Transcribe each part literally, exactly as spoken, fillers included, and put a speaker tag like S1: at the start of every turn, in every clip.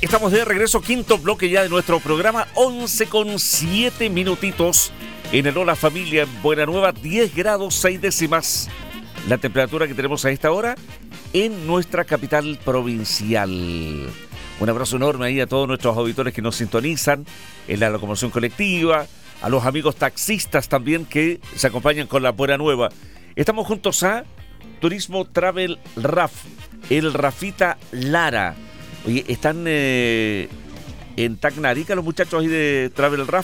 S1: Estamos de regreso, quinto bloque ya de nuestro programa, once con siete minutitos en el Hola Familia en Buena Nueva, diez grados seis décimas. La temperatura que tenemos a esta hora en nuestra capital provincial. Un abrazo enorme ahí a todos nuestros auditores que nos sintonizan en la locomoción colectiva, a los amigos taxistas también que se acompañan con la Buena Nueva. Estamos juntos a Turismo Travel Raf, el Rafita Lara. Oye, están eh, en Tacna, Arica los muchachos ahí de Travel Raf.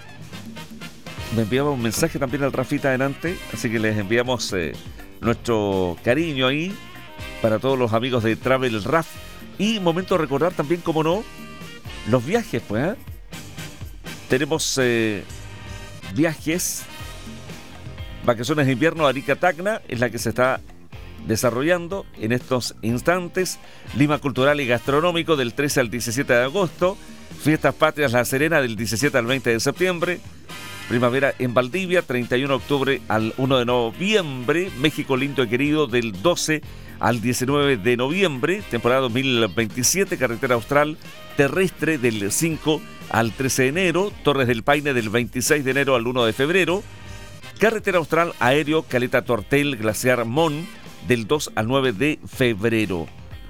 S1: Me enviaba un mensaje también al Rafita adelante, así que les enviamos eh, nuestro cariño ahí para todos los amigos de Travel Raf. Y momento de recordar también, como no, los viajes, pues, ¿eh? Tenemos eh, viajes, vacaciones de invierno Arica-Tacna, es la que se está desarrollando en estos instantes. Lima Cultural y Gastronómico del trece al diecisiete de agosto. Fiestas Patrias La Serena del diecisiete al veinte de septiembre. Primavera en Valdivia, treinta y uno de octubre al primero de noviembre. México Lindo y Querido del doce al diecinueve de noviembre. Temporada dos mil veintisiete. Carretera Austral Terrestre del cinco al trece de enero. Torres del Paine del veintiséis de enero al primero de febrero. Carretera Austral Aéreo Caleta Tortel Glaciar Mon del dos al nueve de febrero.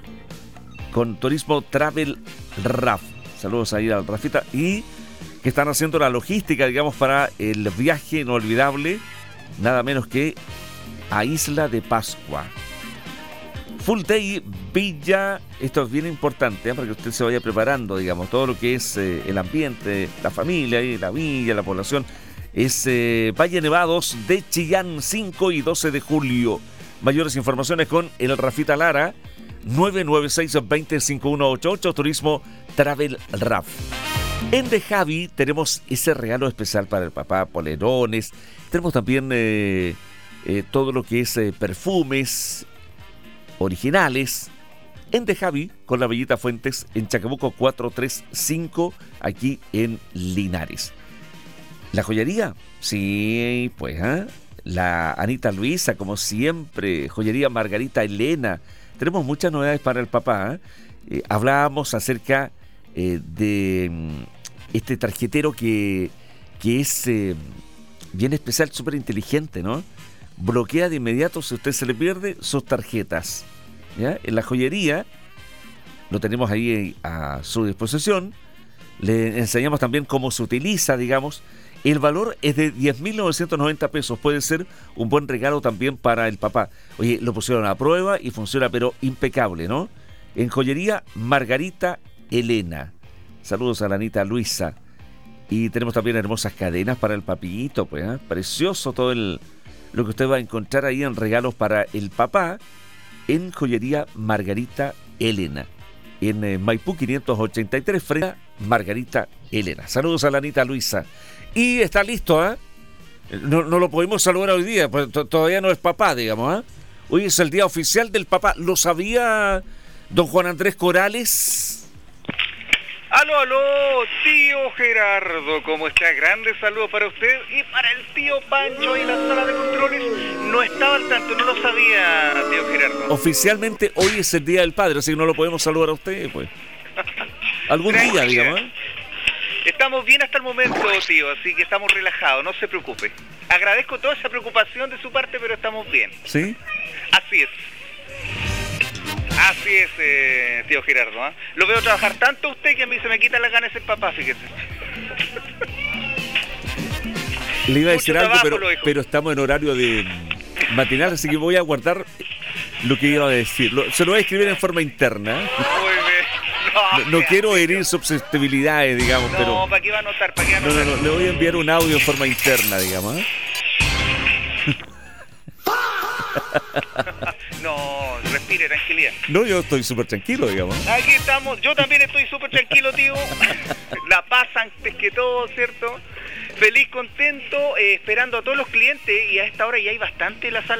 S1: Con Turismo Travel Raf. Saludos ahí al Rafita. Y que están haciendo la logística, digamos, para el viaje inolvidable, nada menos que a Isla de Pascua. Full Day Villa, esto es bien importante, ¿eh? Para que usted se vaya preparando, digamos, todo lo que es eh, el ambiente, la familia, eh, la villa, la población. Es eh, Valle Nevados de Chillán, cinco y doce de julio. Mayores informaciones con el Rafita Lara, nueve nueve seis, dos cero, cinco uno ocho ocho, Turismo Travel Raf. En The Javi tenemos ese regalo especial para el papá, polerones. Tenemos también eh, eh, todo lo que es eh, perfumes originales. En The Javi, con la Bellita Fuentes, en Chacabuco cuatrocientos treinta y cinco, aquí en Linares. ¿La joyería? Sí, pues, ¿eh? La Anita Luisa, como siempre. Joyería Margarita Elena. Tenemos muchas novedades para el papá, ¿eh? Eh, hablábamos acerca eh, de mm, este tarjetero que, que es eh, bien especial, súper inteligente, ¿no? Bloquea de inmediato, si usted se le pierde, sus tarjetas, ¿ya? En la joyería lo tenemos ahí a su disposición. Le enseñamos también cómo se utiliza, digamos. El valor es de diez mil novecientos noventa pesos. Puede ser un buen regalo también para el papá. Oye, lo pusieron a prueba y funciona, pero impecable, ¿no? En joyería Margarita Elena. Saludos a la Anita Luisa. Y tenemos también hermosas cadenas para el papillito, pues, ¿eh? Precioso todo el, lo que usted va a encontrar ahí en regalos para el papá en joyería Margarita Elena. En eh, Maipú quinientos ochenta y tres, frente a Margarita Elena. Saludos a la Anita Luisa. Y está listo, ¿eh? No, no lo podemos saludar hoy día, pues t- todavía no es papá, digamos, ¿eh? Hoy es el día oficial del papá. ¿Lo sabía don Juan Andrés Corales?
S2: Aló, aló, tío Gerardo, ¿cómo está? Grande saludo para usted y para el tío Pancho en la sala de controles. No estaba al tanto, no lo sabía, tío Gerardo.
S1: Oficialmente hoy es el día del padre, así que no lo podemos saludar a usted, pues. Algún día, digamos, ¿eh?
S2: Estamos bien hasta el momento, tío, así que estamos relajados, no se preocupe. Agradezco toda esa preocupación de su parte, pero estamos bien.
S1: ¿Sí?
S2: Así es. Así es, eh, tío Gerardo, ¿eh? Lo veo trabajar tanto a usted que a mí se me quitan las ganas de ser papá, fíjese.
S1: Le iba a decir
S2: Mucho
S1: algo,
S2: trabajo,
S1: pero, pero estamos en horario de matinal, así que voy a guardar lo que iba a decir. Lo, se lo voy a escribir en forma interna.
S2: Muy bien.
S1: No, no quiero herir susceptibilidades, digamos,
S2: no,
S1: pero...
S2: No, ¿para qué va a anotar? ¿Para qué va a
S1: No,
S2: anotar?
S1: no, no, le voy a enviar un audio en forma interna, digamos, ¿eh?
S2: No, respire, tranquilidad.
S1: No, yo estoy súper tranquilo, digamos.
S2: Aquí estamos, yo también estoy súper tranquilo, tío. La paz antes que todo, ¿cierto? Feliz, contento, eh, esperando a todos los clientes y a esta hora ya hay bastante en la sala